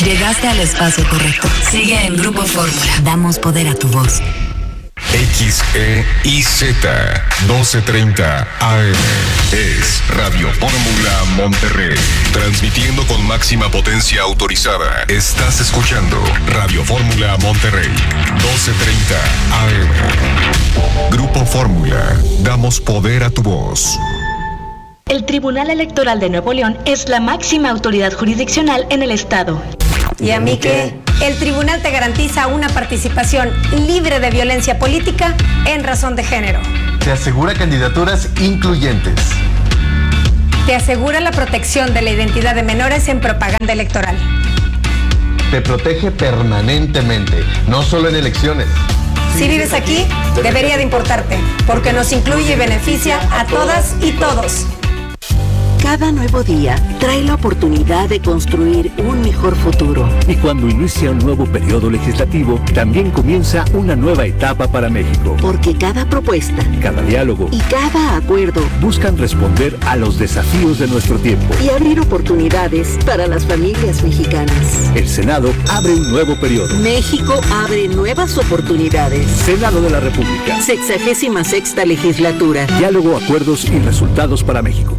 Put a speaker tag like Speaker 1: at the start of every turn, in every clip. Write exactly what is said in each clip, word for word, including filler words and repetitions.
Speaker 1: Llegaste al espacio correcto. Sigue en Grupo Fórmula. Damos poder a tu voz.
Speaker 2: X E I Z doce treinta A M es Radio Fórmula Monterrey, transmitiendo con máxima potencia autorizada. Estás escuchando Radio Fórmula Monterrey, doce treinta A M. Grupo Fórmula, damos poder a tu voz.
Speaker 3: El Tribunal Electoral de Nuevo León es la máxima autoridad jurisdiccional en el estado.
Speaker 4: ¿Y a mí qué? El tribunal te garantiza una participación libre de violencia política en razón de género.
Speaker 5: Te asegura candidaturas incluyentes.
Speaker 4: Te asegura la protección de la identidad de menores en propaganda electoral.
Speaker 5: Te protege permanentemente, no solo en elecciones.
Speaker 4: Si vives aquí, debería de importarte, porque nos incluye y beneficia a todas y todos.
Speaker 6: Cada nuevo día trae la oportunidad de construir un mejor futuro.
Speaker 7: Y cuando inicia un nuevo periodo legislativo, también comienza una nueva etapa para México.
Speaker 6: Porque cada propuesta,
Speaker 7: cada diálogo
Speaker 6: y cada acuerdo
Speaker 7: buscan responder a los desafíos de nuestro tiempo
Speaker 6: y abrir oportunidades para las familias mexicanas.
Speaker 7: El Senado abre un nuevo periodo.
Speaker 6: México abre nuevas oportunidades.
Speaker 7: Senado de la República.
Speaker 6: Sexagésima sexta legislatura.
Speaker 7: Diálogo, acuerdos y resultados para México.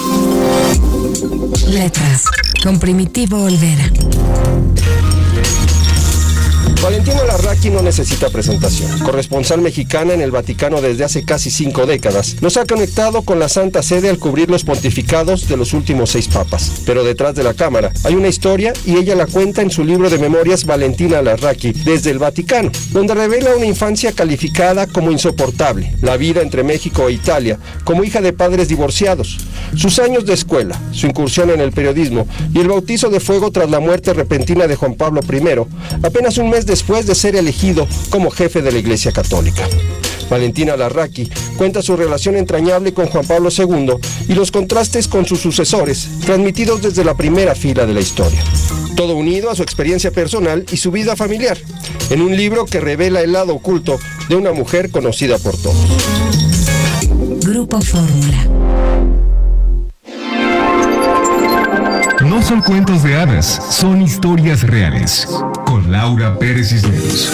Speaker 1: Letras, con Primitivo Olvera.
Speaker 8: Valentina Larraqui no necesita presentación. Corresponsal mexicana en el Vaticano desde hace casi cinco décadas, nos ha conectado con la Santa Sede al cubrir los pontificados de los últimos seis papas. Pero detrás de la cámara hay una historia y ella la cuenta en su libro de memorias Valentina Larraqui desde el Vaticano, donde revela una infancia calificada como insoportable, la vida entre México e Italia, como hija de padres divorciados, sus años de escuela, su incursión en el periodismo y el bautizo de fuego tras la muerte repentina de Juan Pablo primero, apenas un mes después de ser elegido como jefe de la Iglesia Católica. Valentina Larraqui cuenta su relación entrañable con Juan Pablo segundo y los contrastes con sus sucesores, transmitidos desde la primera fila de la historia. Todo unido a su experiencia personal y su vida familiar, en un libro que revela el lado oculto de una mujer conocida por todos.
Speaker 1: Grupo Fórmula.
Speaker 2: No son cuentos de hadas, son historias reales. Con Laura Pérez Cisneros.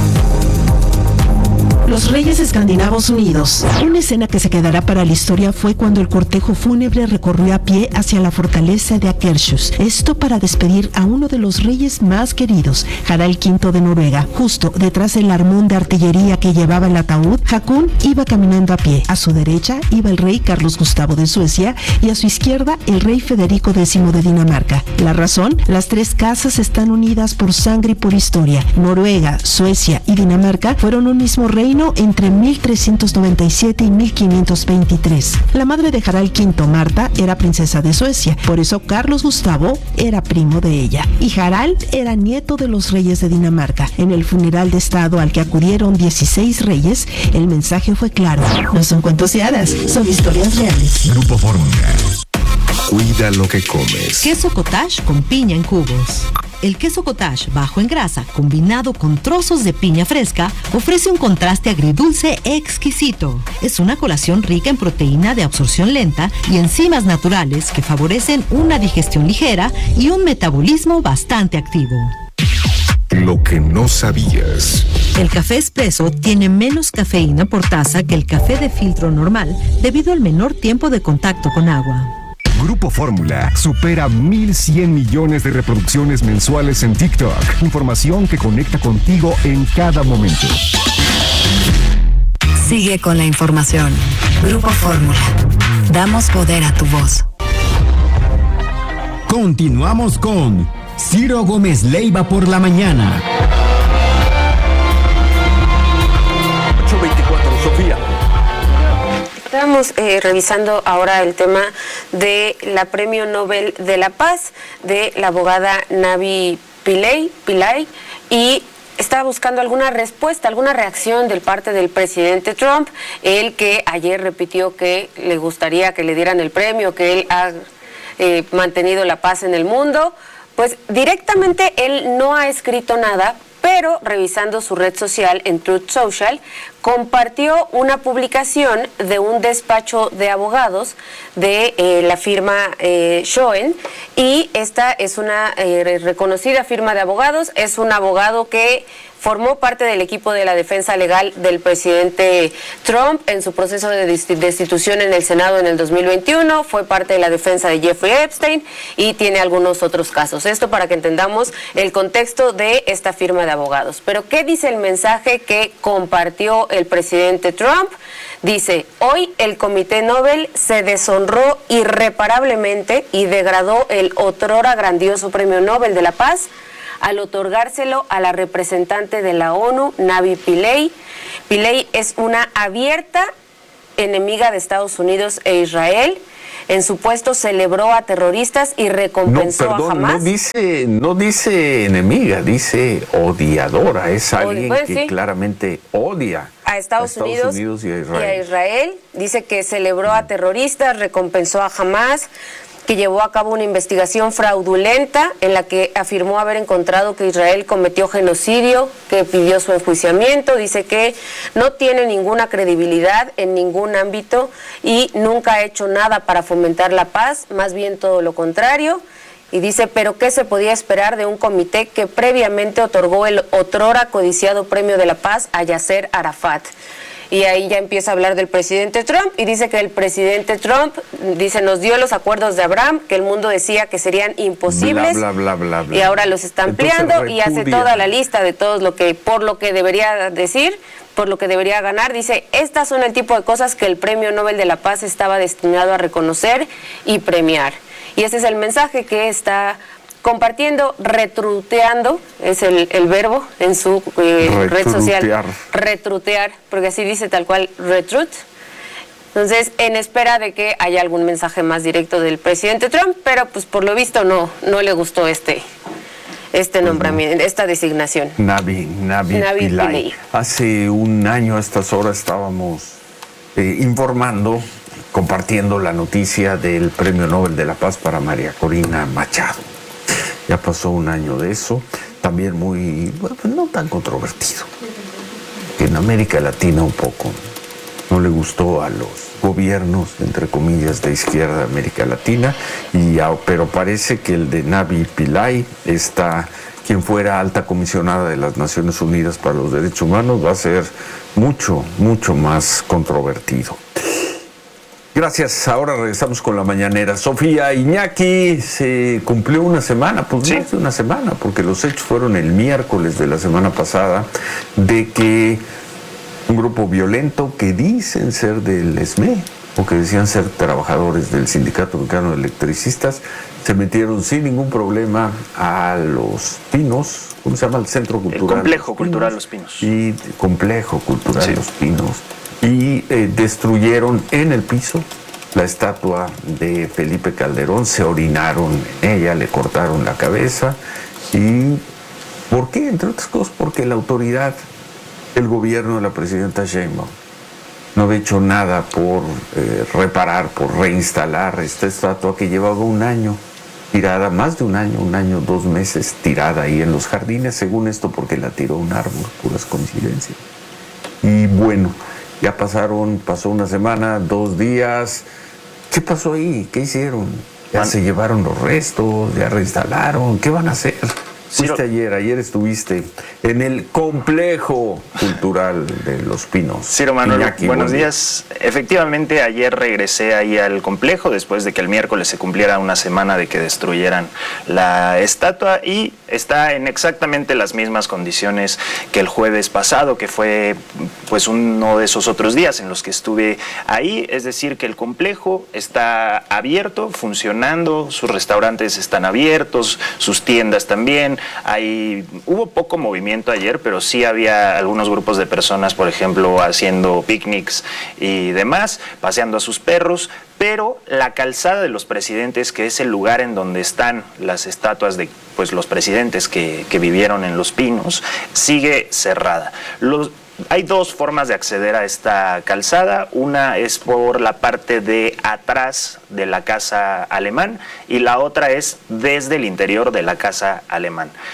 Speaker 9: Los Reyes Escandinavos Unidos. Una escena que se quedará para la historia fue cuando el cortejo fúnebre recorrió a pie hacia la fortaleza de Akershus. Esto para despedir a uno de los reyes más queridos, Harald quinto de Noruega. Justo detrás del armón de artillería que llevaba el ataúd, Hakon iba caminando a pie. A su derecha iba el rey Carlos Gustavo de Suecia y a su izquierda el rey Federico décimo de Dinamarca. La razón, las tres casas están unidas por sangre y por historia. Noruega, Suecia y Dinamarca fueron un mismo reino entre mil trescientos noventa y siete y mil quinientos veintitrés. La madre de Harald quinto, Marta, era princesa de Suecia, por eso Carlos Gustavo era primo de ella. Y Harald era nieto de los reyes de Dinamarca. En el funeral de estado al que acudieron dieciséis reyes, el mensaje fue claro. No son cuentos de hadas, son historias reales.
Speaker 2: Grupo Fórmula. Cuida lo que comes.
Speaker 10: Queso cottage con piña en cubos. El queso cottage bajo en grasa, combinado con trozos de piña fresca, ofrece un contraste agridulce exquisito. Es una colación rica en proteína de absorción lenta y enzimas naturales que favorecen una digestión ligera y un metabolismo bastante activo.
Speaker 2: Lo que no sabías.
Speaker 10: El café espresso tiene menos cafeína por taza que el café de filtro normal debido al menor tiempo de contacto con agua.
Speaker 2: Grupo Fórmula supera mil cien millones de reproducciones mensuales en TikTok. Información que conecta contigo en cada momento.
Speaker 1: Sigue con la información. Grupo Fórmula. Damos poder a tu voz.
Speaker 11: Continuamos con Ciro Gómez Leiva por la mañana.
Speaker 12: ocho veinticuatro, Sofía.
Speaker 13: Estábamos eh, revisando ahora el tema de la Premio Nobel de la Paz de la abogada Navi Pillay, Pillay y estaba buscando alguna respuesta, alguna reacción del parte del presidente Trump, el que ayer repitió que le gustaría que le dieran el premio, que él ha eh, mantenido la paz en el mundo. Pues directamente él no ha escrito nada, pero revisando su red social en Truth Social, compartió una publicación de un despacho de abogados de eh, la firma eh, Schoen, y esta es una eh, reconocida firma de abogados, es un abogado que formó parte del equipo de la defensa legal del presidente Trump en su proceso de destitución en el Senado en el dos mil veintiuno, fue parte de la defensa de Jeffrey Epstein y tiene algunos otros casos. Esto para que entendamos el contexto de esta firma de abogados. Pero ¿qué dice el mensaje que compartió el presidente Trump? Dice, hoy el Comité Nobel se deshonró irreparablemente y degradó el otrora grandioso Premio Nobel de la Paz al otorgárselo a la representante de la ONU, Navi Pillay. Pillay es una abierta enemiga de Estados Unidos e Israel. En su puesto celebró a terroristas y recompensó
Speaker 14: no, perdón,
Speaker 13: a Hamas.
Speaker 14: No dice, no dice enemiga, dice odiadora. Es alguien
Speaker 13: pues,
Speaker 14: que
Speaker 13: sí.
Speaker 14: claramente odia
Speaker 13: a Estados,
Speaker 14: a Estados
Speaker 13: Unidos,
Speaker 14: Unidos y a Israel.
Speaker 13: y a Israel. Dice que celebró a terroristas, recompensó a Hamas, que llevó a cabo una investigación fraudulenta en la que afirmó haber encontrado que Israel cometió genocidio, que pidió su enjuiciamiento. Dice que no tiene ninguna credibilidad en ningún ámbito y nunca ha hecho nada para fomentar la paz, más bien todo lo contrario. Y dice, pero ¿qué se podía esperar de un comité que previamente otorgó el otrora codiciado Premio de la Paz a Yasser Arafat? Y ahí ya empieza a hablar del presidente Trump y dice que el presidente Trump, dice, nos dio los acuerdos de Abraham, que el mundo decía que serían imposibles,
Speaker 14: bla, bla, bla, bla, bla.
Speaker 13: y ahora los está ampliando.
Speaker 14: Entonces,
Speaker 13: y hace toda la lista de todos lo que, por lo que debería decir, por lo que debería ganar. Dice, estas son el tipo de cosas que el Premio Nobel de la Paz estaba destinado a reconocer y premiar. Y ese es el mensaje que está compartiendo, retruteando, es el, el verbo en su eh, red social, retrutear, porque así dice tal cual, retrut. Entonces, en espera de que haya algún mensaje más directo del presidente Trump, pero pues por lo visto no, no le gustó este, este nombramiento, esta designación.
Speaker 14: Navi, Navi,
Speaker 13: Navi
Speaker 14: Pillay.
Speaker 13: Pillay.
Speaker 14: Hace un año a estas horas estábamos eh, informando, compartiendo la noticia del Premio Nobel de la Paz para María Corina Machado. Ya pasó un año de eso, también muy, bueno, no tan controvertido. En América Latina un poco no le gustó a los gobiernos, entre comillas, de izquierda de América Latina, y, pero parece que el de Navi Pillay, está, quien fuera alta comisionada de las Naciones Unidas para los Derechos Humanos, va a ser mucho, mucho más controvertido. Gracias, ahora regresamos con la mañanera. Sofía, Iñaki, se cumplió una semana, pues sí. más de una semana, porque los hechos fueron el miércoles de la semana pasada, de que un grupo violento que dicen ser del E S M E, o que decían ser trabajadores del Sindicato Mexicano de Electricistas, se metieron sin ningún problema a Los Pinos, ¿cómo se llama? El Centro Cultural.
Speaker 15: El Complejo Cultural Los Pinos.
Speaker 14: Y Complejo Cultural
Speaker 15: sí.
Speaker 14: Los Pinos. Y eh, destruyeron en el piso la estatua de Felipe Calderón, se orinaron en ella, le cortaron la cabeza. ¿Y por qué? Entre otras cosas, porque la autoridad, el gobierno de la presidenta Sheinbaum, no había hecho nada por eh, reparar, por reinstalar esta estatua que llevaba un año tirada, más de un año, un año, dos meses tirada ahí en los jardines, según esto porque la tiró un árbol, puras coincidencias. Y bueno, ya pasaron, pasó una semana, dos días. ¿Qué pasó ahí? ¿Qué hicieron? ¿Ya Man. se llevaron los restos? ¿Ya reinstalaron? ¿Qué van a hacer? Fuiste Ciro. ayer, ayer estuviste en el Complejo Cultural de Los Pinos.
Speaker 15: Ciro Manuel, Iñaki, buenos buen días. Día. Efectivamente, ayer regresé ahí al complejo después de que el miércoles se cumpliera una semana de que destruyeran la estatua y está en exactamente las mismas condiciones que el jueves pasado, que fue pues uno de esos otros días en los que estuve ahí. Es decir, que el complejo está abierto, funcionando, sus restaurantes están abiertos, sus tiendas también. Hay, hubo poco movimiento ayer, pero sí había algunos grupos de personas, por ejemplo, haciendo picnics y demás, paseando a sus perros, pero la calzada de los presidentes, que es el lugar en donde están las estatuas de pues, los presidentes que, que vivieron en Los Pinos, sigue cerrada. Los, Hay dos formas de acceder a esta calzada. Una es por la parte de atrás de la Casa Alemán y la otra es desde el interior de la Casa Alemán.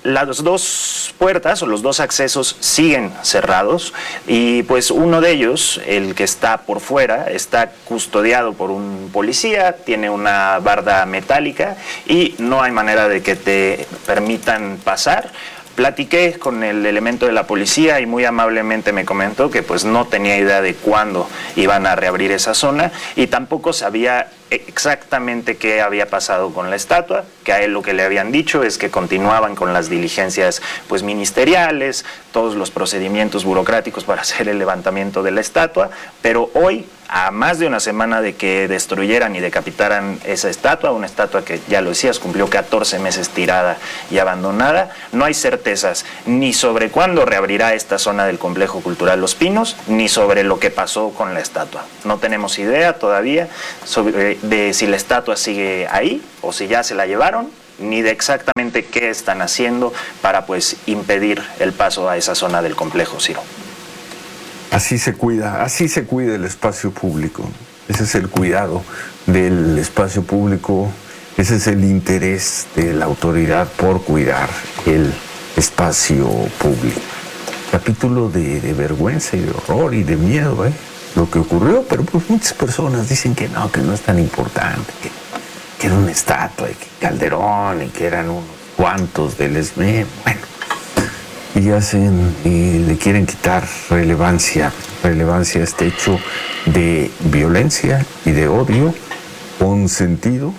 Speaker 15: las dos puertas o los dos accesos siguen cerrados y pues uno de ellos, el que está por fuera, está custodiado por un policía, tiene una barda metálica y no hay manera de que te permitan pasar. Platiqué con el elemento de la policía y muy amablemente me comentó que pues no tenía idea de cuándo iban a reabrir esa zona y tampoco sabía exactamente qué había pasado con la estatua, que a él lo que le habían dicho es que continuaban con las diligencias pues ministeriales, todos los procedimientos burocráticos para hacer el levantamiento de la estatua, pero hoy, a más de una semana de que destruyeran y decapitaran esa estatua, una estatua que, ya lo decías, cumplió catorce meses tirada y abandonada, no hay certezas ni sobre cuándo reabrirá esta zona del Complejo Cultural Los Pinos, ni sobre lo que pasó con la estatua. No tenemos idea todavía sobre, de si la estatua sigue ahí o si ya se la llevaron, ni de exactamente qué están haciendo para pues impedir el paso a esa zona del complejo, Ciro.
Speaker 14: Así se cuida, así se cuida el espacio público. Ese es el cuidado del espacio público, ese es el interés de la autoridad por cuidar el espacio público. Capítulo de, de vergüenza y de horror y de miedo, ¿eh? Lo que ocurrió, pero pues muchas personas dicen que no, que no es tan importante, que, que era una estatua y que Calderón y que eran unos cuantos del E S M E. Bueno, y hacen y le quieren quitar relevancia, relevancia a este hecho de violencia y de odio consentido,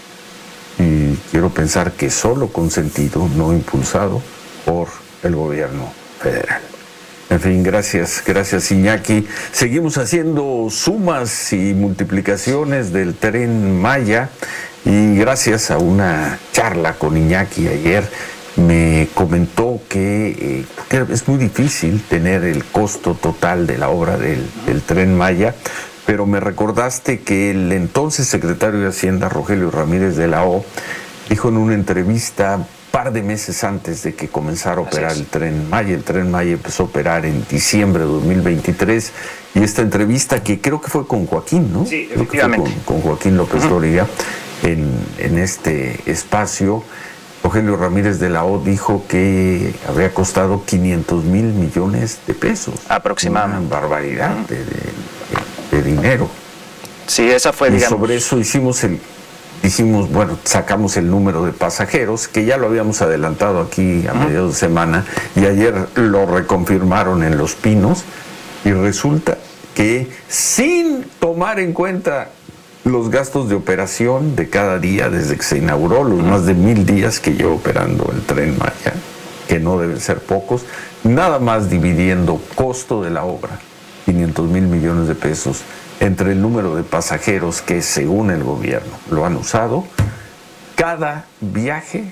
Speaker 14: y quiero pensar que solo consentido, no impulsado por el gobierno federal. En fin, gracias, gracias Iñaki. Seguimos haciendo sumas y multiplicaciones del Tren Maya y gracias a una charla con Iñaki ayer me comentó que, eh, que es muy difícil tener el costo total de la obra del, del Tren Maya, pero me recordaste que el entonces secretario de Hacienda, Rogelio Ramírez de la O, dijo en una entrevista par de meses antes de que comenzara a operar el Tren Maya. El Tren Maya empezó a operar en diciembre de dos mil veintitrés y esta entrevista que creo que fue con Joaquín, ¿no?
Speaker 15: Sí, efectivamente.
Speaker 14: Con, con Joaquín López Dóriga en, en este espacio. Rogelio Ramírez de la O dijo que habría costado quinientos mil millones de pesos.
Speaker 15: Aproximadamente.
Speaker 14: Una barbaridad de, de, de dinero.
Speaker 15: Sí, esa fue,
Speaker 14: y
Speaker 15: digamos...
Speaker 14: sobre eso hicimos el... Dijimos, bueno, sacamos el número de pasajeros, que ya lo habíamos adelantado aquí a mediados de semana, y ayer lo reconfirmaron en Los Pinos, y resulta que sin tomar en cuenta los gastos de operación de cada día desde que se inauguró, los más de mil días que lleva operando el Tren Maya, que no deben ser pocos, nada más dividiendo costo de la obra, quinientos mil millones de pesos, entre el número de pasajeros que según el gobierno lo han usado, cada viaje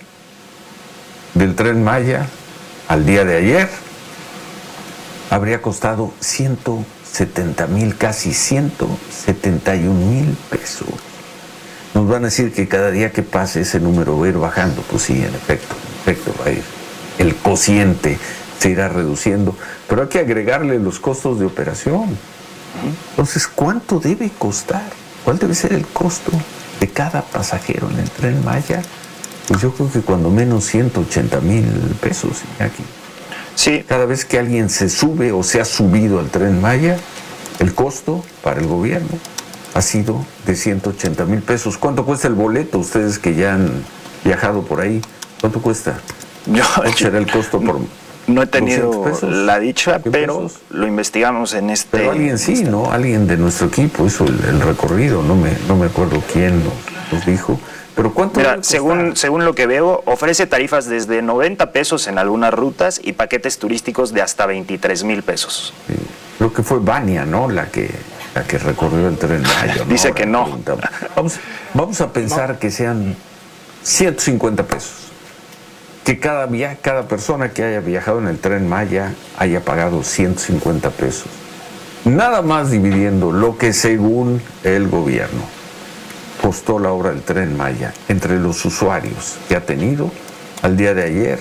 Speaker 14: del Tren Maya al día de ayer habría costado ciento setenta mil, casi ciento setenta y un mil pesos. Nos van a decir que cada día que pase ese número va a ir bajando. Pues sí, en efecto, en efecto va a ir. El cociente se irá reduciendo, pero hay que agregarle los costos de operación. Entonces, ¿cuánto debe costar? ¿Cuál debe ser el costo de cada pasajero en el Tren Maya? Pues yo creo que cuando menos ciento ochenta mil pesos, aquí.
Speaker 15: Sí.
Speaker 14: Cada vez que alguien se sube o se ha subido al Tren Maya, el costo para el gobierno ha sido de ciento ochenta mil pesos. ¿Cuánto cuesta el boleto? Ustedes que ya han viajado por ahí, ¿cuánto cuesta?
Speaker 15: Yo,
Speaker 14: ¿Cuánto será el costo por...?
Speaker 15: No he tenido la dicha, pero pesos? Lo investigamos en este...
Speaker 14: Pero alguien sí, este... ¿no? Alguien de nuestro equipo hizo el, el recorrido, no me, no me acuerdo quién nos, nos dijo. Pero ¿cuánto?
Speaker 15: Mira, según, según lo que veo, ofrece tarifas desde noventa pesos en algunas rutas y paquetes turísticos de hasta veintitrés mil pesos.
Speaker 14: Sí. Creo que fue Vania, ¿no? La que, la que recorrió el Tren Maya, ¿no?
Speaker 15: Dice que no.
Speaker 14: Vamos, vamos a pensar no. que sean ciento cincuenta pesos. Que cada, via cada persona que haya viajado en el Tren Maya haya pagado ciento cincuenta pesos. Nada más dividiendo lo que según el gobierno costó la obra del Tren Maya entre los usuarios que ha tenido al día de ayer,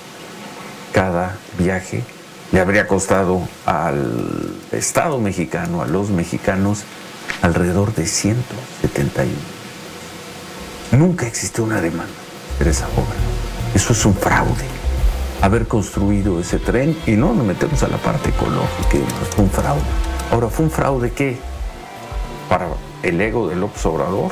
Speaker 14: cada viaje le habría costado al Estado mexicano, a los mexicanos, alrededor de ciento setenta y uno. Nunca existió una demanda de esa obra. Eso es un fraude. haber construido ese tren, y no nos metemos a la parte ecológica, y pues fue un fraude. Ahora, ¿fue un fraude qué? ¿Para el ego de López Obrador?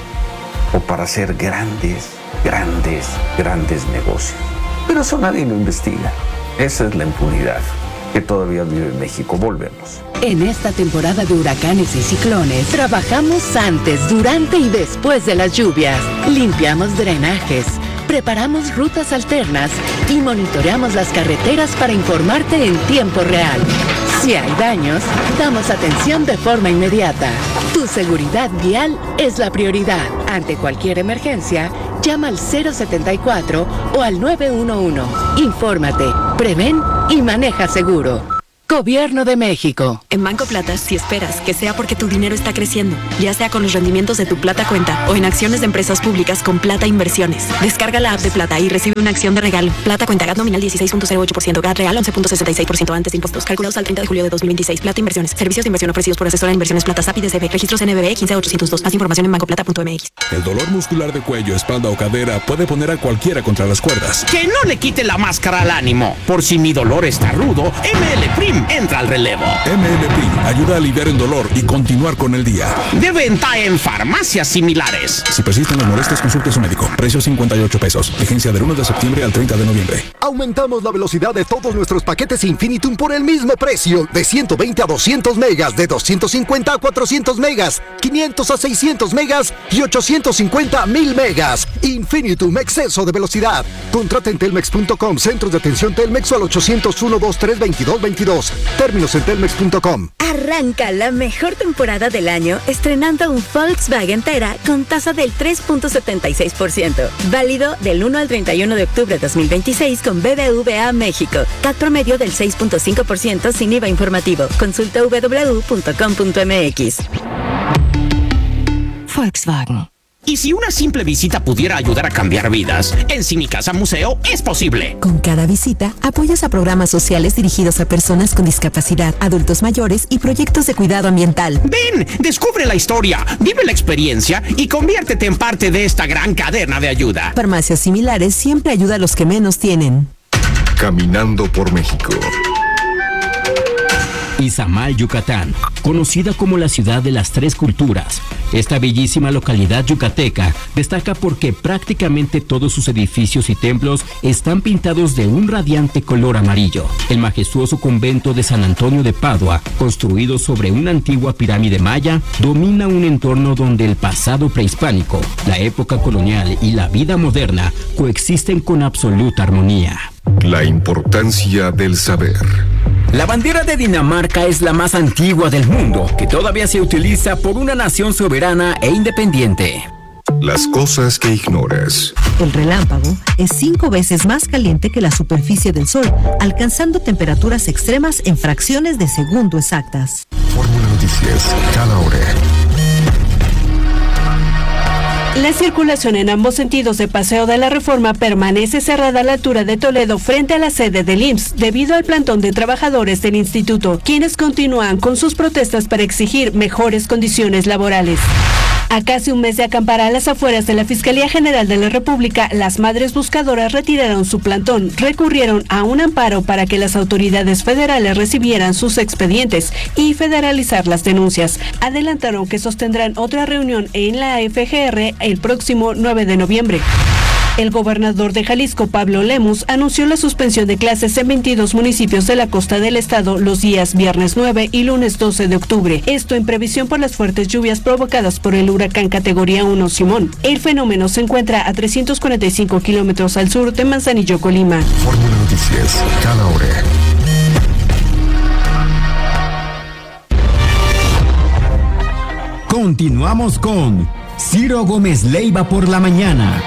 Speaker 14: ¿O para hacer grandes, grandes, grandes negocios? Pero eso nadie lo investiga. Esa es la impunidad que todavía vive en México. Volvemos.
Speaker 1: En esta temporada de huracanes y ciclones, trabajamos antes, durante y después de las lluvias. Limpiamos drenajes, preparamos rutas alternas y monitoreamos las carreteras para informarte en tiempo real. Si hay daños, damos atención de forma inmediata. Tu seguridad vial es la prioridad. Ante cualquier emergencia, llama al cero setenta y cuatro o al nueve uno uno. Infórmate, prevén y maneja seguro. Gobierno de México.
Speaker 16: En Banco Plata, si esperas que sea porque tu dinero está creciendo, ya sea con los rendimientos de tu Plata Cuenta o en acciones de empresas públicas con Plata Inversiones. Descarga la app de Plata y recibe una acción de regalo. Plata Cuenta, G A T nominal dieciséis punto cero ocho por ciento, G A T real once punto sesenta y seis por ciento antes de impuestos. Calculados al treinta de julio de dos mil veintiséis. Plata Inversiones. Servicios de inversión ofrecidos por asesora de inversiones Plata S A P I D C B. Registros N B B quince ochocientos dos. Más información en banco plata punto m x.
Speaker 17: El dolor muscular de cuello, espalda o cadera puede poner a cualquiera contra las cuerdas.
Speaker 18: Que no le quite la máscara al ánimo. Por si mi dolor está rudo, M L Prim entra al relevo.
Speaker 17: M L P ayuda a aliviar el dolor y continuar con el día.
Speaker 18: De venta en farmacias similares.
Speaker 17: Si persisten las molestias, consulte a su médico. Precio cincuenta y ocho pesos. Vigencia del uno de septiembre al treinta de noviembre.
Speaker 19: Aumentamos la velocidad de todos nuestros paquetes Infinitum por el mismo precio. De ciento veinte a doscientos megas, de doscientos cincuenta a cuatrocientos megas, quinientos a seiscientos megas y ochocientos cincuenta a mil megas. Infinitum, exceso de velocidad. Contrata en telmex punto com, centros de atención Telmex o al ochocientos uno, veintitrés, veintidós, veintidós. Términos en telmex punto com.
Speaker 20: Arranca la mejor temporada del año estrenando un Volkswagen Tera con tasa del tres punto setenta y seis por ciento. Válido del uno al treinta y uno de octubre de dos mil veintiséis con B B V A México. C A T promedio del seis punto cinco por ciento sin I V A informativo. Consulta w w w punto com punto m x.
Speaker 18: Volkswagen. Y si una simple visita pudiera ayudar a cambiar vidas, en Cinicasa Museo es posible.
Speaker 21: Con cada visita, apoyas a programas sociales dirigidos a personas con discapacidad, adultos mayores y proyectos de cuidado ambiental.
Speaker 18: Ven, descubre la historia, vive la experiencia y conviértete en parte de esta gran cadena de ayuda.
Speaker 21: Farmacias Similares siempre ayuda a los que menos tienen.
Speaker 2: Caminando por México.
Speaker 11: Izamal, Yucatán, conocida como la ciudad de las tres culturas. Esta bellísima localidad yucateca destaca porque prácticamente todos sus edificios y templos están pintados de un radiante color amarillo. El majestuoso convento de San Antonio de Padua, construido sobre una antigua pirámide maya, domina un entorno donde el pasado prehispánico, la época colonial y la vida moderna coexisten con absoluta armonía.
Speaker 2: La importancia del saber.
Speaker 11: La bandera de Dinamarca es la más antigua del mundo, que todavía se utiliza por una nación soberana e independiente.
Speaker 2: Las cosas que ignoras.
Speaker 10: El relámpago es cinco veces más caliente que la superficie del Sol, alcanzando temperaturas extremas en fracciones de segundo exactas.
Speaker 2: Fórmula Noticias, cada hora.
Speaker 22: La circulación en ambos sentidos de Paseo de la Reforma permanece cerrada a la altura de Toledo frente a la sede del I M S S debido al plantón de trabajadores del instituto, quienes continúan con sus protestas para exigir mejores condiciones laborales. A casi un mes de acampar a las afueras de la Fiscalía General de la República, las madres buscadoras retiraron su plantón, recurrieron a un amparo para que las autoridades federales recibieran sus expedientes y federalizar las denuncias. Adelantaron que sostendrán otra reunión en la F G R el próximo nueve de noviembre. El gobernador de Jalisco, Pablo Lemus, anunció la suspensión de clases en veintidós municipios de la costa del estado los días viernes nueve y lunes doce de octubre. Esto en previsión por las fuertes lluvias provocadas por el huracán categoría uno Simón. El fenómeno se encuentra a trescientos cuarenta y cinco kilómetros al sur de Manzanillo, Colima.
Speaker 2: Fórmula Noticias, cada hora.
Speaker 11: Continuamos con Ciro Gómez Leiva por la mañana.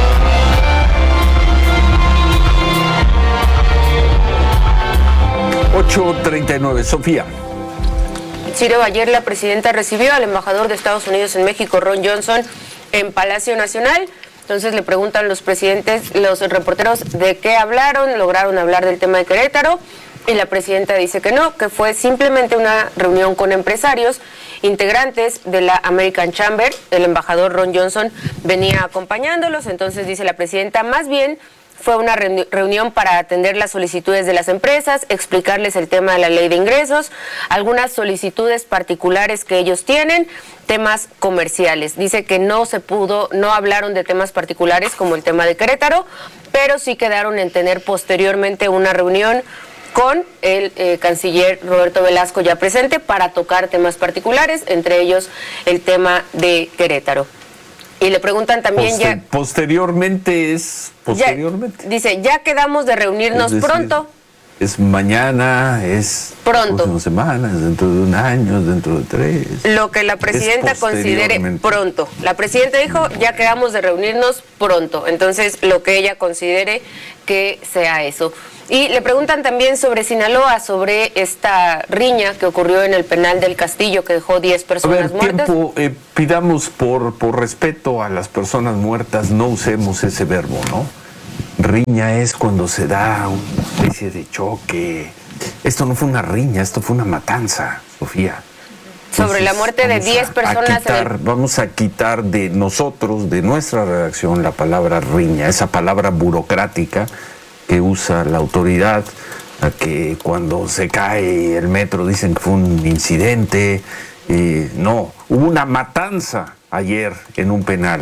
Speaker 14: ocho treinta y nueve, Sofía.
Speaker 13: Ciro, ayer la presidenta recibió al embajador de Estados Unidos en México, Ron Johnson, en Palacio Nacional. Entonces le preguntan los presidentes, los reporteros, de qué hablaron, lograron hablar del tema de Querétaro, y la presidenta dice que no, que fue simplemente una reunión con empresarios, integrantes de la American Chamber. El embajador Ron Johnson venía acompañándolos, entonces dice la presidenta, más bien Fue una reunión para atender las solicitudes de las empresas, explicarles el tema de la ley de ingresos, algunas solicitudes particulares que ellos tienen, temas comerciales. Dice que no se pudo, no hablaron de temas particulares como el tema de Querétaro, pero sí quedaron en tener posteriormente una reunión con el eh, canciller Roberto Velasco ya presente para tocar temas particulares, entre ellos el tema de Querétaro. Y le preguntan también
Speaker 14: Poster,
Speaker 13: ya...
Speaker 14: Posteriormente es... Posteriormente.
Speaker 13: Ya, dice, ya quedamos de reunirnos
Speaker 14: es decir,
Speaker 13: pronto.
Speaker 14: Es mañana, es...
Speaker 13: Pronto.
Speaker 14: Próximas semanas, dentro de un año, dentro de tres.
Speaker 13: Lo que la presidenta considere pronto. La presidenta dijo, ya quedamos de reunirnos pronto. Entonces, lo que ella considere que sea eso. Y le preguntan también sobre Sinaloa, sobre esta riña que ocurrió en el penal del Castillo, que dejó diez personas
Speaker 14: a ver,
Speaker 13: muertas.
Speaker 14: Tiempo, eh, pidamos por, por respeto a las personas muertas, no usemos ese verbo, ¿no? Riña es cuando se da una especie de choque. Esto no fue una riña, esto fue una matanza, Sofía.
Speaker 13: Sobre Entonces, la muerte de diez personas.
Speaker 14: A quitar,
Speaker 13: en el...
Speaker 14: Vamos a quitar de nosotros, de nuestra redacción, la palabra riña, esa palabra burocrática que usa la autoridad, a que cuando se cae el metro dicen que fue un incidente. Eh, no, hubo una matanza ayer en un penal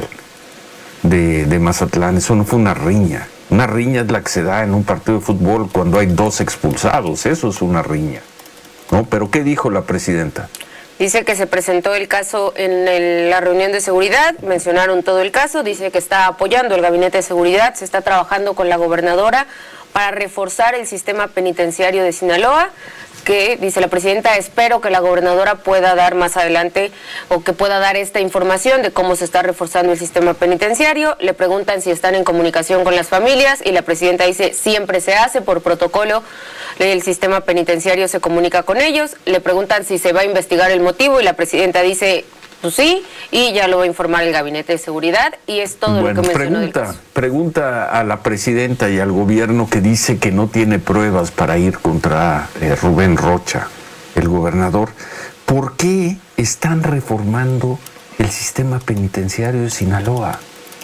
Speaker 14: de, de Mazatlán. Eso no fue una riña. Una riña es la que se da en un partido de fútbol cuando hay dos expulsados. Eso es una riña, ¿no? Pero ¿qué dijo la presidenta?
Speaker 13: Dice que se presentó el caso en el, la reunión de seguridad, mencionaron todo el caso, dice que está apoyando el gabinete de seguridad, se está trabajando con la gobernadora para reforzar el sistema penitenciario de Sinaloa, que, dice la presidenta, espero que la gobernadora pueda dar más adelante o que pueda dar esta información de cómo se está reforzando el sistema penitenciario. Le preguntan si están en comunicación con las familias y la presidenta dice siempre se hace por protocolo, el sistema penitenciario se comunica con ellos. Le preguntan si se va a investigar el motivo y la presidenta dice pues sí, y ya lo va a informar el gabinete de seguridad y es todo
Speaker 14: bueno,
Speaker 13: lo que mencionó
Speaker 14: pregunta,
Speaker 13: del caso.
Speaker 14: Pregunta a la presidenta y al gobierno que dice que no tiene pruebas para ir contra eh, Rubén Rocha, el gobernador. ¿Por qué están reformando el sistema penitenciario de Sinaloa?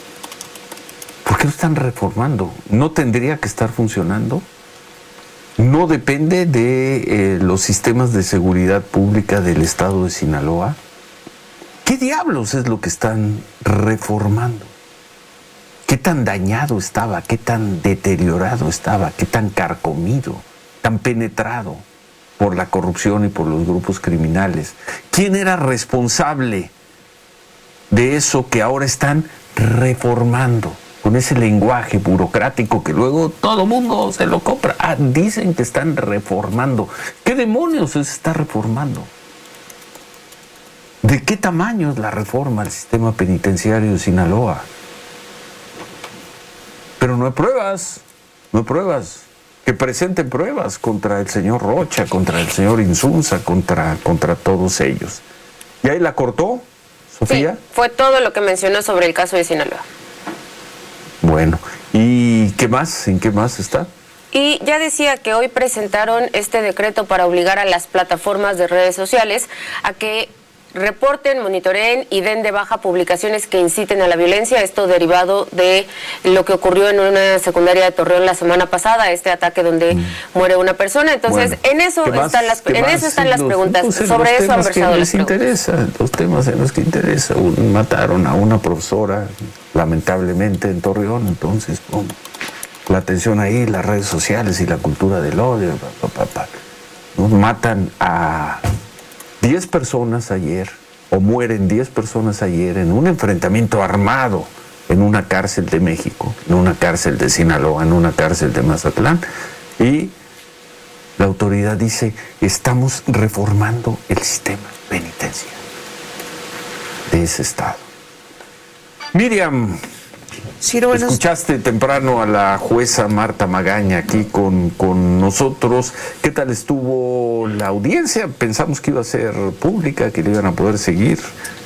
Speaker 14: ¿Por qué lo están reformando? ¿No tendría que estar funcionando? ¿No depende de eh, los sistemas de seguridad pública del estado de Sinaloa? ¿Qué diablos es lo que están reformando? ¿Qué tan dañado estaba? ¿Qué tan deteriorado estaba? ¿Qué tan carcomido? ¿Tan penetrado por la corrupción y por los grupos criminales? ¿Quién era responsable de eso que ahora están reformando? Con ese lenguaje burocrático que luego todo mundo se lo compra. Ah, dicen que están reformando. ¿Qué demonios se está reformando? ¿De qué tamaño es la reforma al sistema penitenciario de Sinaloa? Pero no hay pruebas, no hay pruebas. Que presenten pruebas contra el señor Rocha, contra el señor Insunza, contra, contra todos ellos. ¿Y ahí la cortó, Sofía?
Speaker 13: Sí, fue todo lo que mencionó sobre el caso de Sinaloa.
Speaker 14: Bueno, ¿y qué más? ¿En qué más está?
Speaker 13: Y ya decía que hoy presentaron este decreto para obligar a las plataformas de redes sociales a que reporten, monitoreen y den de baja publicaciones que inciten a la violencia, esto derivado de lo que ocurrió en una secundaria de Torreón la semana pasada, este ataque donde mm. muere una persona. Entonces, bueno, en eso están las en eso están las los, preguntas, no sé, sobre eso han versado las
Speaker 14: interesa, los temas en los que interesa. Mataron a una profesora, lamentablemente, en Torreón, entonces, pum, la atención ahí, las redes sociales y la cultura del odio, pa, pa, pa, pa. Nos matan a diez personas ayer, o mueren diez personas ayer en un enfrentamiento armado en una cárcel de México, en una cárcel de Sinaloa, en una cárcel de Mazatlán, y la autoridad dice, estamos reformando el sistema penitenciario de ese estado. Miriam,
Speaker 3: sí, no,
Speaker 14: escuchaste temprano a la jueza Marta Magaña aquí con, con nosotros. ¿Qué tal estuvo la audiencia? Pensamos que iba a ser pública, que le iban a poder seguir los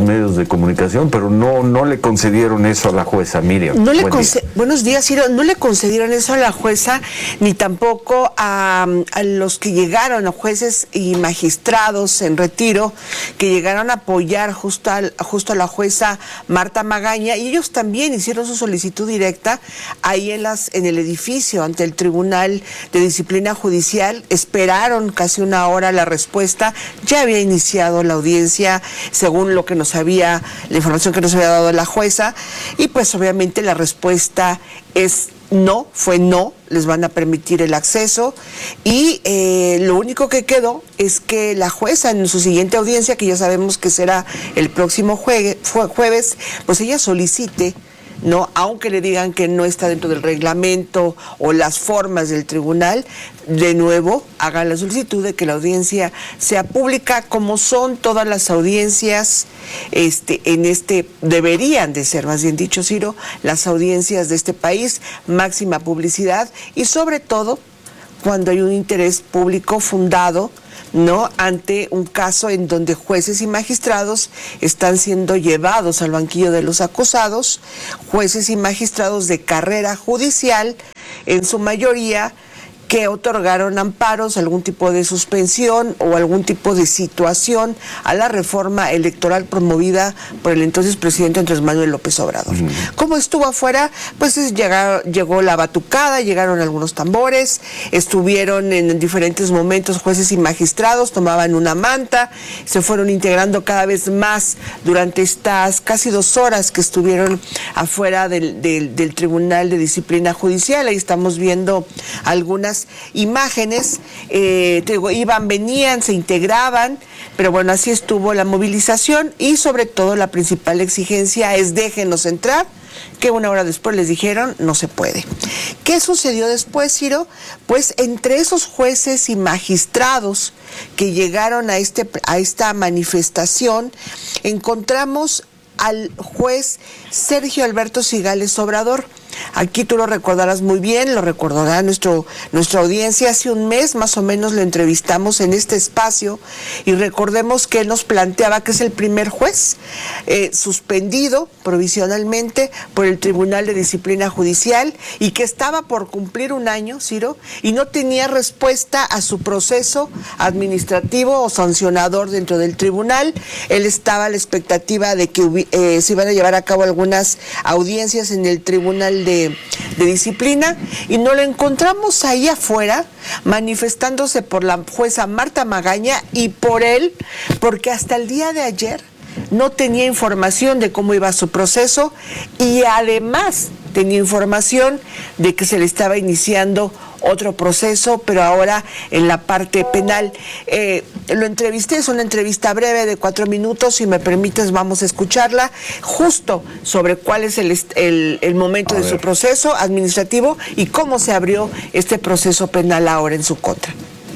Speaker 14: medios de comunicación, pero no, no le concedieron eso a la jueza, Miriam.
Speaker 3: No le
Speaker 14: Buen
Speaker 3: conce- Buenos días, Ciro. No le concedieron eso a la jueza, ni tampoco a, a los que llegaron, a jueces y magistrados en retiro, que llegaron a apoyar justo, al, justo a la jueza Marta Magaña, y ellos también hicieron su solicitud directa ahí en, las, en el edificio, ante el Tribunal de Disciplina Judicial. Esperaron casi una hora la respuesta. Ya había iniciado la audiencia, según lo que nos había, la información que nos había dado la jueza, y pues obviamente la respuesta es no, fue no, les van a permitir el acceso, y eh, lo único que quedó es que la jueza en su siguiente audiencia, que ya sabemos que será el próximo juegue, jueves, pues ella solicite, no, aunque le digan que no está dentro del reglamento o las formas del tribunal, de nuevo hagan la solicitud de que la audiencia sea pública, como son todas las audiencias, este, en este, deberían de ser, más bien dicho, Ciro, las audiencias de este país, máxima publicidad, y sobre todo cuando hay un interés público fundado, ¿no?, ante un caso en donde jueces y magistrados están siendo llevados al banquillo de los acusados, jueces y magistrados de carrera judicial, en su mayoría, que otorgaron amparos, algún tipo de suspensión o algún tipo de situación a la reforma electoral promovida por el entonces presidente Andrés Manuel López Obrador. Uh-huh. ¿Cómo estuvo afuera? Pues llegaron, llegó la batucada, llegaron algunos tambores, estuvieron en diferentes momentos jueces y magistrados, tomaban una manta, se fueron integrando cada vez más durante estas casi dos horas que estuvieron afuera del, del, del Tribunal de Disciplina Judicial. Ahí estamos viendo algunas imágenes, eh, te digo, iban, venían, se integraban, pero bueno, así estuvo la movilización, y sobre todo la principal exigencia es déjenos entrar, que una hora después les dijeron no se puede. ¿Qué sucedió después, Ciro? Pues entre esos jueces y magistrados que llegaron a, este, a esta manifestación, encontramos al juez Sergio Alberto Cigales Obrador. Aquí tú lo recordarás muy bien, lo recordará nuestro, nuestra audiencia. Hace un mes más o menos lo entrevistamos en este espacio, y recordemos que él nos planteaba que es el primer juez eh, suspendido provisionalmente por el Tribunal de Disciplina Judicial, y que estaba por cumplir un año, Ciro, y no tenía respuesta a su proceso administrativo o sancionador dentro del tribunal. Él estaba a la expectativa de que eh, se iban a llevar a cabo algunas audiencias en el Tribunal De, de disciplina, y no lo encontramos ahí afuera manifestándose por la jueza Marta Magaña y por él, porque hasta el día de ayer no tenía información de cómo iba su proceso, y además tenía información de que se le estaba iniciando otro proceso, pero ahora en la parte penal. Eh, lo entrevisté, es una entrevista breve de cuatro minutos, si me permites vamos a escucharla, justo sobre cuál es el, el, el momento a de ver. su proceso administrativo y cómo se abrió este proceso penal ahora en su contra.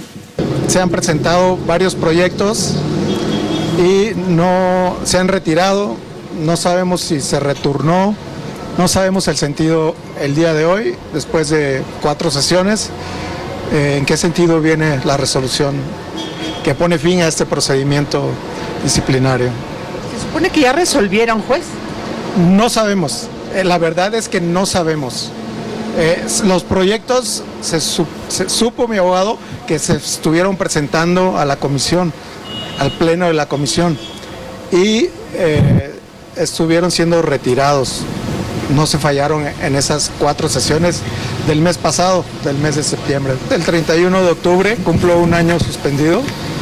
Speaker 5: Se han presentado varios proyectos y no se han retirado, no sabemos si se returnó, no sabemos el sentido el día de hoy, después de cuatro sesiones, eh, en qué sentido viene la resolución que pone fin a este procedimiento disciplinario.
Speaker 3: ¿Se supone que ya resolvieron, juez?
Speaker 5: No sabemos, eh, la verdad es que no sabemos. Eh, los proyectos, se, su, se supo mi abogado que se estuvieron presentando a la comisión, al pleno de la comisión, y eh, estuvieron siendo retirados. No se fallaron en esas cuatro sesiones del mes pasado, del mes de septiembre. El treinta y uno de octubre cumplo un año suspendido,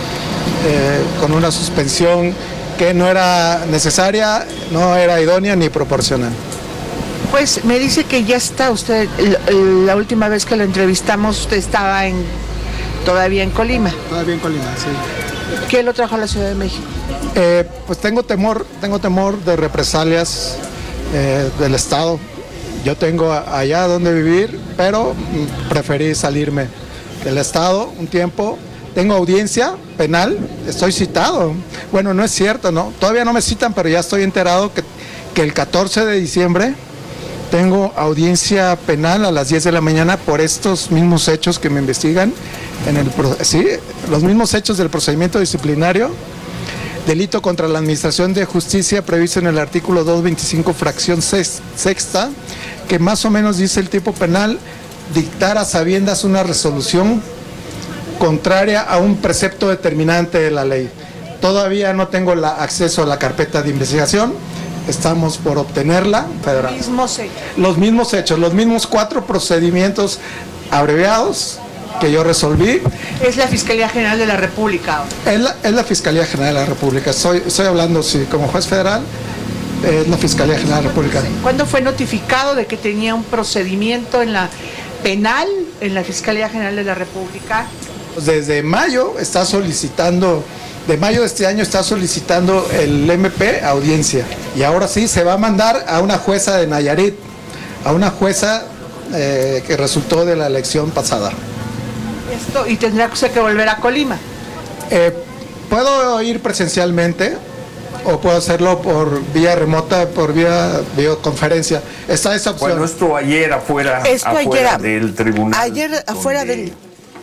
Speaker 5: eh, con una suspensión que no era necesaria, no era idónea ni proporcional.
Speaker 3: Pues me dice que ya está usted, la última vez que lo entrevistamos usted estaba en, todavía en Colima.
Speaker 5: Todavía en Colima, sí.
Speaker 3: ¿Qué lo trajo a la Ciudad de México?
Speaker 5: Eh, pues tengo temor, tengo temor de represalias eh, del Estado. Yo tengo allá donde vivir, pero preferí salirme del Estado un tiempo. Tengo audiencia penal, estoy citado. Bueno, no es cierto, ¿no? Todavía no me citan, pero ya estoy enterado que, que el catorce de diciembre tengo audiencia penal a las diez de la mañana por estos mismos hechos que me investigan, en el, sí, los mismos hechos del procedimiento disciplinario. delito contra la administración de justicia previsto en el artículo doscientos veinticinco, fracción sexta, que más o menos dice el tipo penal, dictar a sabiendas una resolución contraria a un precepto determinante de la ley. Todavía no tengo la, acceso a la carpeta de investigación, estamos por obtenerla. Federal.
Speaker 3: Los mismos hechos.
Speaker 5: Los mismos hechos, los mismos cuatro procedimientos abreviados que yo resolví.
Speaker 3: Es la Fiscalía General de la República.
Speaker 5: Es la, es la Fiscalía General de la República, estoy, estoy hablando, sí, como juez federal, es la Fiscalía General de la República.
Speaker 3: ¿Cuándo fue notificado de que tenía un procedimiento en la penal en la Fiscalía General de la República?
Speaker 5: Desde mayo está solicitando, de mayo de este año está solicitando el M P audiencia, y ahora sí se va a mandar a una jueza de Nayarit, a una jueza eh, que resultó de la elección pasada.
Speaker 3: Esto, y tendrá usted que volver a Colima.
Speaker 5: Eh, puedo ir presencialmente o puedo hacerlo por vía remota, por vía videoconferencia. Está esa opción.
Speaker 14: Bueno, esto ayer afuera,
Speaker 3: esto
Speaker 14: afuera
Speaker 3: ayer,
Speaker 14: del tribunal.
Speaker 3: Ayer afuera
Speaker 14: donde,
Speaker 3: del...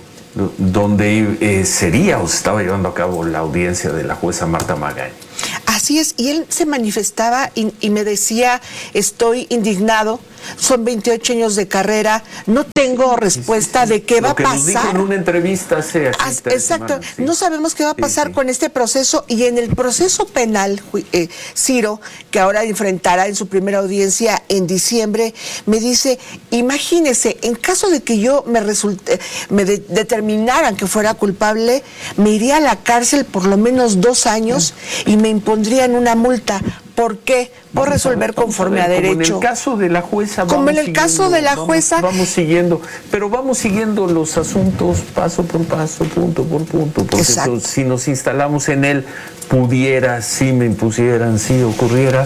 Speaker 14: Donde eh, sería o se estaba llevando a cabo la audiencia de la jueza Marta Magaña.
Speaker 3: Así es, y él se manifestaba y, y me decía, estoy indignado, son veintiocho años de carrera, no tengo respuesta de qué va a pasar. Lo que nos dijo en
Speaker 14: una entrevista hace aquí
Speaker 3: As, Exacto, semanas, sí. No sabemos qué va a pasar sí, sí. con este proceso, y en el proceso penal, eh, Ciro, que ahora enfrentará en su primera audiencia en diciembre, me dice, imagínese, en caso de que yo me resulte, me de, determinaran que fuera culpable, me iría a la cárcel por lo menos dos años y me impondrían una multa. ¿Por qué? Por vamos resolver ver, conforme a, ver, a derecho.
Speaker 14: Como en el caso de la jueza.
Speaker 3: Como en el caso de la
Speaker 14: vamos,
Speaker 3: jueza.
Speaker 14: Vamos siguiendo, pero vamos siguiendo los asuntos paso por paso, punto por punto. Porque eso, si nos instalamos en él, pudiera, si me impusieran, si ocurriera.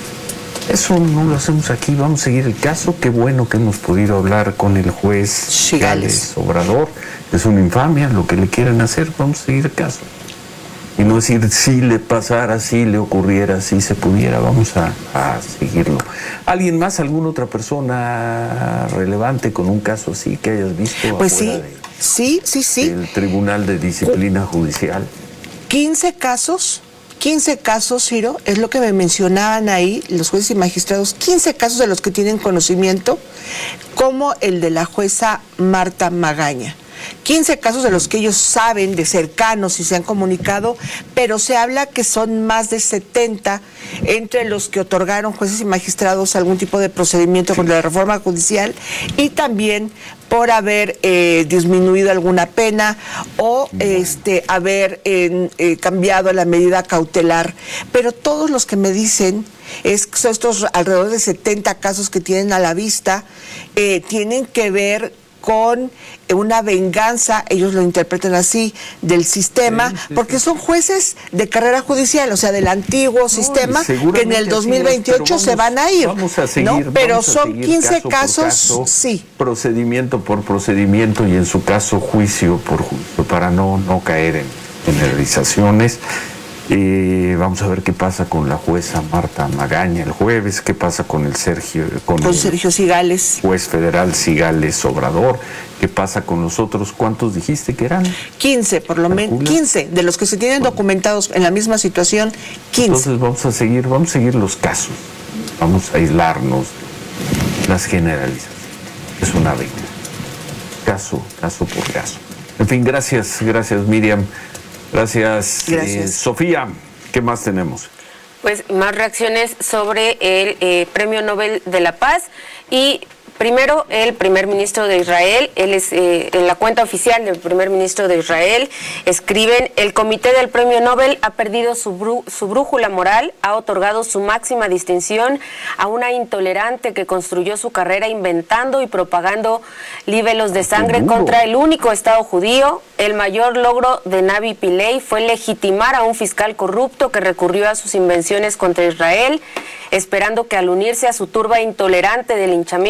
Speaker 14: Eso no lo hacemos aquí, vamos a seguir el caso. Qué bueno que hemos podido hablar con el juez Sigales Obrador. Es una infamia lo que le quieren hacer, vamos a seguir el caso. Y no decir si le pasara, si le ocurriera, si se pudiera, vamos a, a seguirlo. ¿Alguien más, alguna otra persona relevante con un caso así que hayas visto?
Speaker 3: Pues sí, de, sí, sí, sí.
Speaker 14: El Tribunal de Disciplina Judicial.
Speaker 3: quince casos, quince casos, Ciro, es lo que me mencionaban ahí los jueces y magistrados, quince casos de los que tienen conocimiento, como el de la jueza Marta Magaña. quince casos de los que ellos saben de cercanos y se han comunicado, pero se habla que son más de setenta entre los que otorgaron jueces y magistrados algún tipo de procedimiento contra la reforma judicial, y también por haber eh, disminuido alguna pena o este haber eh, eh, cambiado la medida cautelar. Pero todos los que me dicen es que estos alrededor de setenta casos que tienen a la vista eh, tienen que ver con una venganza, ellos lo interpretan así, del sistema, sí, sí, porque sí. son jueces de carrera judicial, o sea, del antiguo no, sistema, que en el dos mil veintiocho es, vamos, se van a ir.
Speaker 14: Vamos a seguir,
Speaker 3: ¿no? Pero
Speaker 14: vamos a
Speaker 3: son
Speaker 14: seguir
Speaker 3: quince
Speaker 14: caso
Speaker 3: casos,
Speaker 14: caso,
Speaker 3: sí.
Speaker 14: Procedimiento por procedimiento, y en su caso juicio por juicio, para no, no caer en generalizaciones. Eh, vamos a ver qué pasa con la jueza Marta Magaña el jueves, qué pasa con el Sergio, con,
Speaker 3: con
Speaker 14: el
Speaker 3: Sergio Sigales,
Speaker 14: juez federal Sigales Obrador, qué pasa con los otros, ¿cuántos dijiste que eran?
Speaker 3: quince, por lo menos, quince, de los que se tienen bueno. documentados en la misma situación, quince.
Speaker 14: Entonces vamos a seguir, vamos a seguir los casos, vamos a aislarnos las generalizaciones, es una regla, caso, caso por caso. En fin, gracias, gracias Miriam. Gracias,
Speaker 3: Gracias.
Speaker 14: Eh, Sofía. ¿Qué más tenemos?
Speaker 13: Pues más reacciones sobre el eh, Premio Nobel de la Paz. Y primero, el primer ministro de Israel, él es eh, en la cuenta oficial del primer ministro de Israel, escriben: el comité del Premio Nobel ha perdido su, bru su brújula moral, ha otorgado su máxima distinción a una intolerante que construyó su carrera inventando y propagando libelos de sangre contra el único Estado judío. El mayor logro de Navi Pillay fue legitimar a un fiscal corrupto que recurrió a sus invenciones contra Israel, esperando que al unirse a su turba intolerante de linchamiento,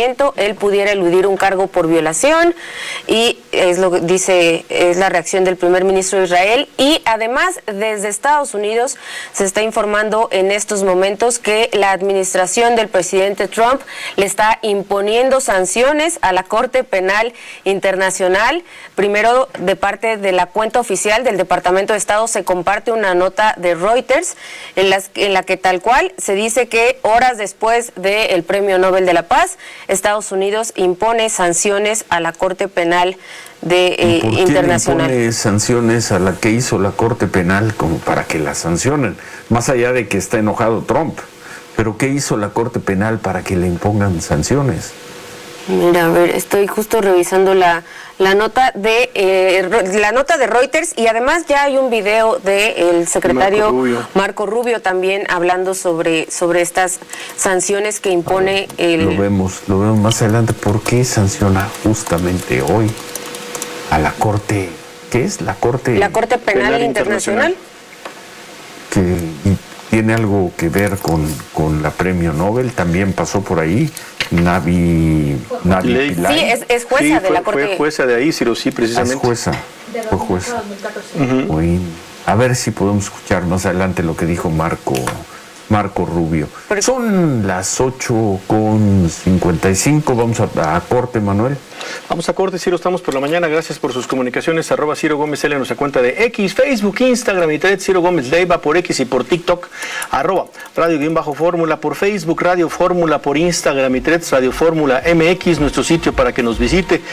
Speaker 13: él pudiera eludir un cargo por violación, y es lo que dice, es la reacción del primer ministro de Israel. Y además, desde Estados Unidos se está informando en estos momentos que la administración del presidente Trump le está imponiendo sanciones a la Corte Penal Internacional. Primero, de parte de la cuenta oficial del Departamento de Estado se comparte una nota de Reuters en, las, en la que tal cual se dice que horas después del Premio Nobel de la Paz, Estados Unidos impone sanciones a la Corte Penal de, eh,
Speaker 14: ¿Por qué
Speaker 13: Internacional.
Speaker 14: le impone sanciones a la que hizo la Corte Penal como para que la sancionen? Más allá de que está enojado Trump, pero ¿qué hizo la Corte Penal para que le impongan sanciones?
Speaker 13: Mira, a ver, estoy justo revisando la, la nota de eh, la nota de Reuters, y además ya hay un video del secretario Marco Rubio. Marco Rubio también hablando sobre, sobre estas sanciones que impone el...
Speaker 14: Lo vemos, lo vemos más adelante. ¿Por qué sanciona justamente hoy a la Corte? ¿Qué es la Corte?
Speaker 13: La Corte Penal, Penal Internacional.
Speaker 14: Que tiene algo que ver con, con la Premio Nobel, también pasó por ahí. Navi, Navi
Speaker 13: Pillay. Sí, es, es jueza sí,
Speaker 4: fue,
Speaker 13: de la Corte.
Speaker 4: Fue jueza de ahí, Ciro, sí, precisamente.
Speaker 14: Es jueza, fue jueza. Uh-huh. Hoy, a ver si podemos escuchar más adelante lo que dijo Marco, Marco Rubio. Pero son las ocho con cincuenta y cinco, vamos a, a corte, Manuel.
Speaker 4: Vamos a corte, Ciro, estamos por la mañana. Gracias por sus comunicaciones. Arroba Ciro Gómez L en nuestra cuenta de X, Facebook, Instagram y Twitter. Ciro Gómez Leiva por X y por TikTok. Arroba Radio-Fórmula por Facebook, Radio Fórmula por Instagram y Twitter, Radio Fórmula M X, nuestro sitio para que nos visite.